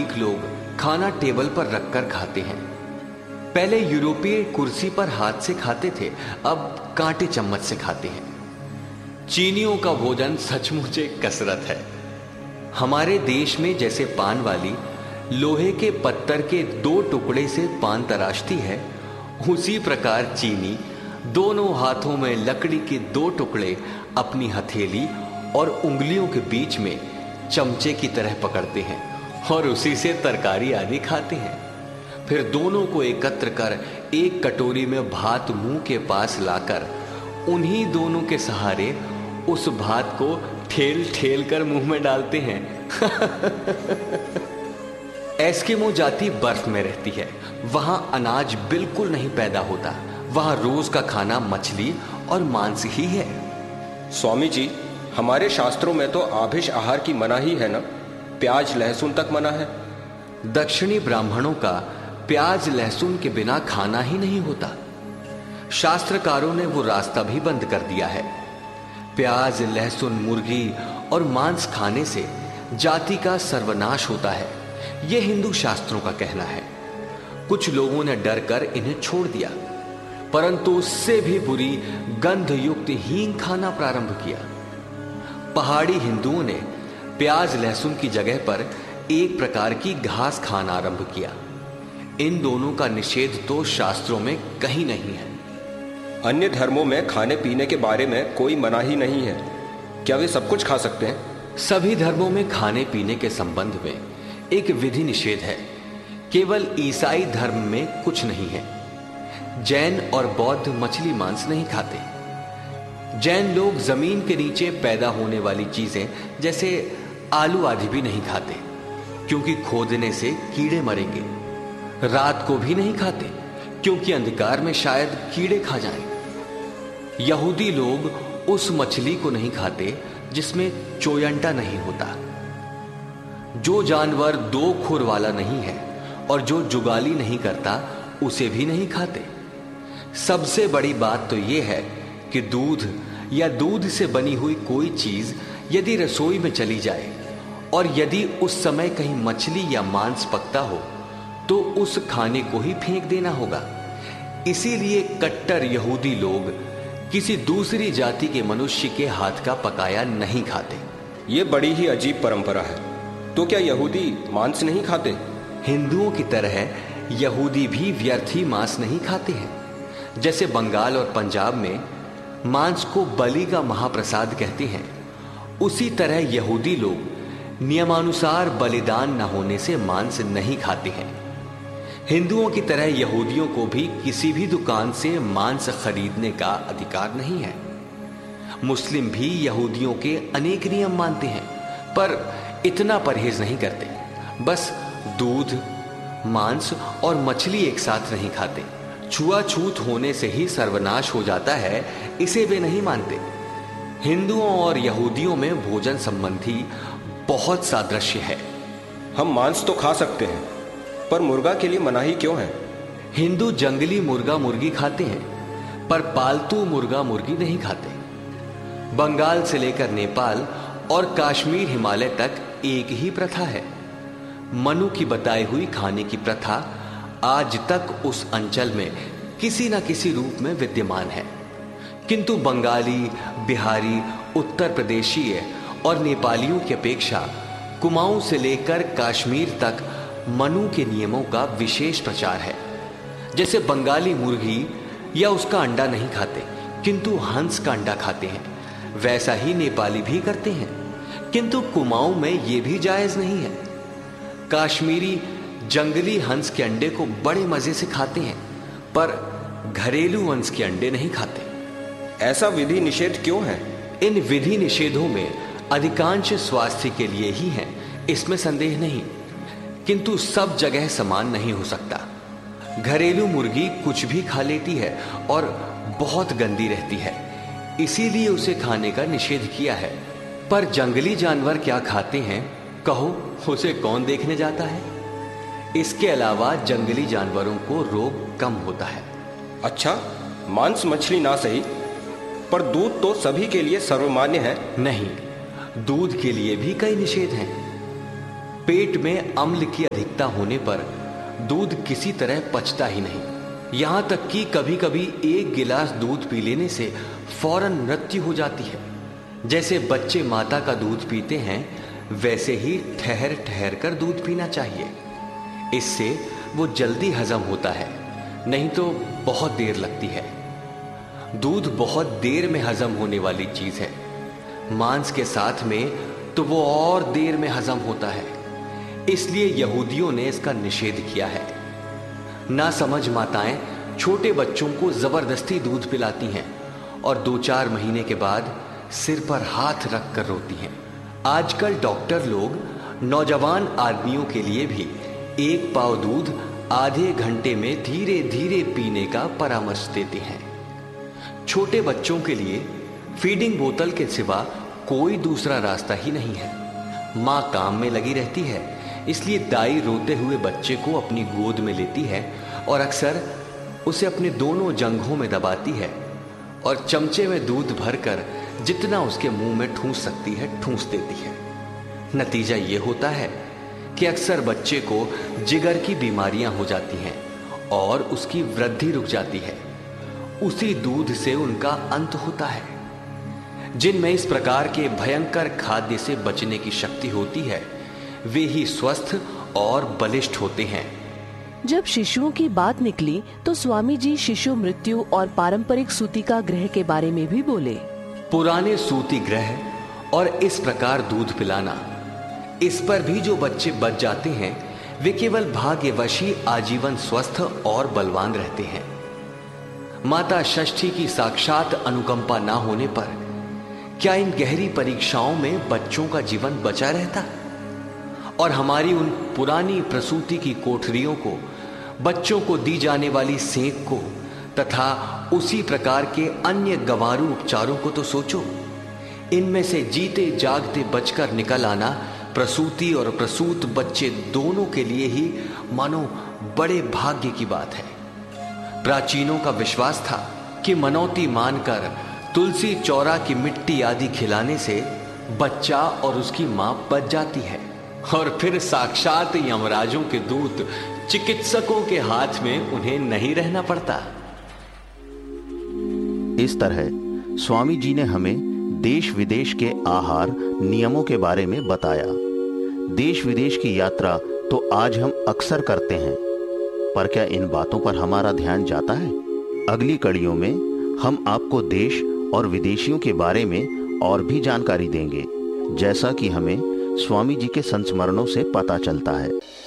Greek लोग खाना table पर रखकर खाते हैं। पहले यूरोपीय कुर्सी पर हाथ से खाते थे, अब कांटे चम्मच से खाते हैं। चीनियों का भोजन सचमुच एक कसरत है। हमारे देश में जैसे पान वाली लोहे के पत्थर के 2 टुकड़े से पान तराशती है, उसी प्रकार चीनी दोनों हाथों में लकड़ी के 2 टुकड़े अपनी हथेली और उंगलियों के बीच में चमचे की तरह पकड़ते हैं और उसी से तरकारी आदि खाते हैं। फिर दोनों को एकत्र कर एक कटोरी में भात मुंह के पास लाकर उन्हीं दोनों के सहारे उस भात को ठेल ठेल कर मुंह में डालते हैं। एस्किमो जाति बर्फ में रहती है। वहां अनाज बिल्कुल नहीं पैदा होता। वहां रोज का खाना मछली और मांस ही है। स्वामी जी, हमारे शास्त्रों में तो आभिष आहार की मनाही है ना? प्याज लहसुन तक मना है। दक्षिणी ब्राह्मणों का प्याज लहसुन के बिना खाना ही नहीं होता। शास्त्रकारों ने वो रास्ता भी बंद कर दिया है। प्याज लहसुन मुर्गी और मांस खाने से जाति का सर्वनाश होता है, यह हिंदू शास्त्रों का कहना है। कुछ लोगों ने डर कर इन्हें छोड़ दिया, परंतु उससे भी बुरी गंध युक्त हींग खाना प्रारंभ किया। पहाड़ी हिंदुओं ने प्याज लहसुन की जगह पर एक प्रकार की घास खाना आरंभ किया। इन दोनों का निषेध तो शास्त्रों में कहीं नहीं है। अन्य धर्मों में खाने पीने के बारे में कोई मनाही नहीं है। क्या वे सब कुछ खा सकते हैं? सभी धर्मों में खाने पीने के संबंध में एक विधि निषेध है। केवल ईसाई धर्म में कुछ नहीं है। जैन और बौद्ध मछली मांस नहीं खाते। जैन लोग जमीन के नीचे पैदा होने वाली चीजें जैसे आलू आदि भी नहीं खाते, क्योंकि खोदने से कीड़े मरेंगे। रात को भी नहीं खाते, क्योंकि अंधकार में शायद कीड़े खा जाएं। यहूदी लोग उस मछली को नहीं खाते जिसमें चोयंटा नहीं होता। जो जानवर 2 खुर वाला नहीं है और जो जुगाली नहीं करता, उसे भी नहीं खाते। सबसे बड़ी बात तो यह है कि दूध या दूध से बनी हुई कोई चीज यदि रसोई में चली जाए और यदि उस समय कहीं मछली या मांस पकता हो, तो उस खाने को ही फेंक देना होगा। इसीलिए कट्टर यहूदी लोग किसी दूसरी जाति के मनुष्य के हाथ का पकाया नहीं खाते। ये बड़ी ही अजीब परंपरा है। तो क्या यहूदी मांस नहीं खाते? हिंदुओं की तरह यहूदी भी व्यर्थ ही मांस नहीं खाते हैं। जैसे बंगाल और पंजाब में मांस को बलि का महाप्रसाद कहते हैं, उसी तरह यहूदी लोग नियमानुसार बलिदान न होने से मांस नहीं खाते हैं। हिंदुओं की तरह यहूदियों को भी किसी भी दुकान से मांस खरीदने का अधिकार नहीं है। मुस्लिम भी यहूदियों के अनेक नियम मानते हैं, पर इतना परहेज नहीं करते। बस दूध, मांस और मछली एक साथ नहीं खाते। छुआछूत होने से ही सर्वनाश हो जाता है, इसे वे नहीं मानते। हिंदुओं और यहूदियों में भोजन संबंधी बहुत सादृश्य है। हम मांस तो खा सकते हैं, पर मुर्गा के लिए मनाही क्यों है? हिंदू जंगली मुर्गा मुर्गी खाते हैं, पर पालतू मुर्गा मुर्गी नहीं खाते। बंगाल से लेकर नेपाल और कश्मीर हिमालय तक एक ही प्रथा है। मनु की बताई हुई खाने की प्रथा आज तक उस अंचल में किसी न किसी रूप में विद्यमान है, किंतु बंगाली, बिहारी, उत्तर प्रदेशीय और नेपालियों की अपेक्षा कुमाऊं से लेकर कश्मीर तक मनु के नियमों का विशेष प्रचार है। जैसे बंगाली मुर्गी या उसका अंडा नहीं खाते, किंतु हंस का अंडा खाते हैं, वैसा ही नेपाली भी करते हैं, किंतु कुमाऊं में यह भी जायज नहीं है। कश्मीरी जंगली हंस के अंडे को बड़े मजे से खाते हैं, पर घरेलू हंस के अंडे नहीं खाते। ऐसा विधि निषेध क्यों है? इन विधि निषेधों में अधिकांश स्वास्थ्य के लिए ही है, इसमें संदेह नहीं, किंतु सब जगह समान नहीं हो सकता। घरेलू मुर्गी कुछ भी खा लेती है और बहुत गंदी रहती है, इसीलिए उसे खाने का निषेध किया है। पर जंगली जानवर क्या खाते हैं, कहो, उसे कौन देखने जाता है? इसके अलावा जंगली जानवरों को रोग कम होता है। अच्छा, मांस मछली ना सही, पर दूध तो सभी के लिए सर्वमान्य है। नहीं, दूध के लिए भी कई निषेध हैं। पेट में अम्ल की अधिकता होने पर दूध किसी तरह पचता ही नहीं। यहां तक कि कभी कभी एक गिलास दूध पी लेने से फौरन मृत्यु हो जाती है। जैसे बच्चे माता का दूध पीते हैं, वैसे ही ठहर ठहर कर दूध पीना चाहिए। इससे वो जल्दी हजम होता है, नहीं तो बहुत देर लगती है। दूध बहुत देर में हजम होने वाली चीज है। मांस के साथ में तो वो और देर में हजम होता है। इसलिए यहूदियों ने इसका निषेध किया है। ना समझ माताएं छोटे बच्चों को जबरदस्ती दूध पिलाती हैं और 2-4 महीने के बाद सिर पर हाथ रख कर रोती हैं। आजकल डॉक्टर लोग नौजवान आदमियों के लिए भी 1 पाव दूध आधे घंटे में धीरे धीरे पीने का परामर्श देते हैं। छोटे बच्चों के लिए फीडिंग बोतल के सिवा कोई दूसरा रास्ता ही नहीं है। माँ काम में लगी रहती है, इसलिए दाई रोते हुए बच्चे को अपनी गोद में लेती है और अक्सर उसे अपने दोनों जंघों में दबाती है और चमचे में दूध भरकर जितना उसके मुंह में ठूंस सकती है ठूंस देती है। नतीजा ये होता है कि अक्सर बच्चे को जिगर की बीमारियां हो जाती हैं और उसकी वृद्धि रुक जाती है। उसी दूध से उनका अंत होता है। जिनमें इस प्रकार के भयंकर खाद्य से बचने की शक्ति होती है, वे ही स्वस्थ और बलिष्ठ होते हैं। जब शिशुओं की बात निकली तो स्वामी जी शिशु मृत्यु और पारंपरिक सूतिका ग्रह के बारे में भी बोले। पुराने सूती ग्रह और इस प्रकार दूध पिलाना, इस पर भी जो बच्चे बच जाते हैं, वे केवल भाग्यवश ही आजीवन स्वस्थ और बलवान रहते हैं। माता षष्ठी की साक्षात अनुकंपा ना होने पर क्या इन गहरी परीक्षाओं में बच्चों का जीवन बचा रहता? और हमारी उन पुरानी प्रसूति की कोठरियों को, बच्चों को दी जाने वाली सेक को तथा उसी प्रकार के अन्य गंवारू उपचारों को तो सोचो। इनमें से जीते जागते बचकर निकल आना प्रसूति और प्रसूत बच्चे दोनों के लिए ही मानो बड़े भाग्य की बात है। प्राचीनों का विश्वास था कि मनौती मानकर तुलसी चौरा की मिट्टी आदि खिलाने से बच्चा और उसकी मां बच जाती है और फिर साक्षात यमराजों के दूत चिकित्सकों के हाथ में उन्हें नहीं रहना पड़ता। इस तरह स्वामी जी ने हमें देश विदेश के आहार नियमों के बारे में बताया। देश विदेश की यात्रा तो आज हम अक्सर करते हैं, पर क्या इन बातों पर हमारा ध्यान जाता है? अगली कड़ियों में हम आपको देश और विदेशियों के बारे में और भी जानकारी देंगे, जैसा कि हमें स्वामी जी के संस्मरणों से पता चलता है।